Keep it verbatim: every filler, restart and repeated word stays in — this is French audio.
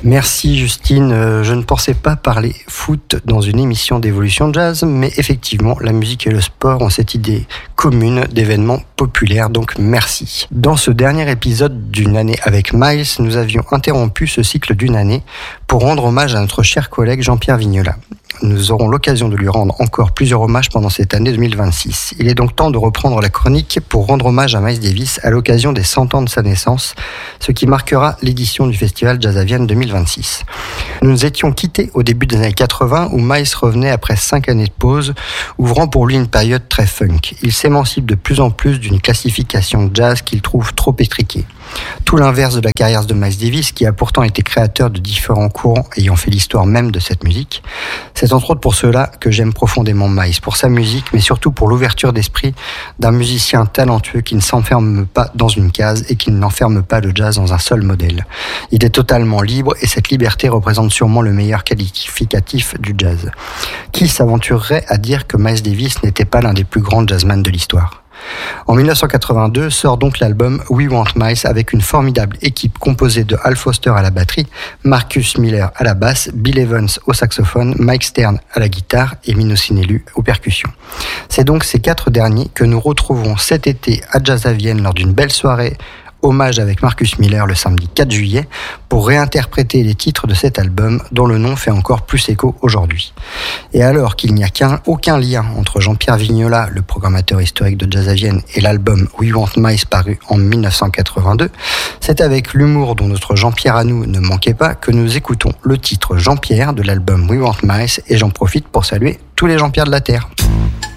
Merci Justine, euh, je ne pensais pas parler foot dans une émission d'évolution jazz, mais effectivement la musique et le sport ont cette idée commune d'événements populaires, donc merci. Dans ce dernier épisode d'une année avec Miles, nous avions interrompu ce cycle d'une année pour rendre hommage à notre cher collègue Jean-Pierre Vignola. Nous aurons l'occasion de lui rendre encore plusieurs hommages pendant cette année deux mille vingt-six. Il est donc temps de reprendre la chronique pour rendre hommage à Miles Davis à l'occasion des cent ans de sa naissance, ce qui marquera l'édition du festival Jazz à Vienne deux mille vingt-six. Nous nous étions quittés au début des années quatre-vingts où Miles revenait après cinq années de pause, ouvrant pour lui une période très funk. Il s'émancipe de plus en plus d'une classification de jazz qu'il trouve trop étriquée. Tout l'inverse de la carrière de Miles Davis, qui a pourtant été créateur de différents courants ayant fait l'histoire même de cette musique. C'est entre autres pour cela que j'aime profondément Miles, pour sa musique, mais surtout pour l'ouverture d'esprit d'un musicien talentueux qui ne s'enferme pas dans une case et qui n'enferme pas le jazz dans un seul modèle. Il est totalement libre et cette liberté représente sûrement le meilleur qualificatif du jazz. Qui s'aventurerait à dire que Miles Davis n'était pas l'un des plus grands jazzmen de l'histoire ? En dix-neuf cent quatre-vingt-deux sort donc l'album We Want Miles avec une formidable équipe composée de Al Foster à la batterie, Marcus Miller à la basse, Bill Evans au saxophone, Mike Stern à la guitare et Mino Sinelu aux percussions. C'est donc ces quatre derniers que nous retrouverons cet été à Jazz à Vienne lors d'une belle soirée hommage avec Marcus Miller le samedi quatre juillet pour réinterpréter les titres de cet album dont le nom fait encore plus écho aujourd'hui. Et alors qu'il n'y a qu'un, aucun lien entre Jean-Pierre Vignola, le programmateur historique de Jazz à Vienne, et l'album We Want Miles paru en dix-neuf cent quatre-vingt-deux, c'est avec l'humour dont notre Jean-Pierre à nous ne manquait pas que nous écoutons le titre Jean-Pierre de l'album We Want Miles et j'en profite pour saluer tous les Jean-Pierre de la Terre.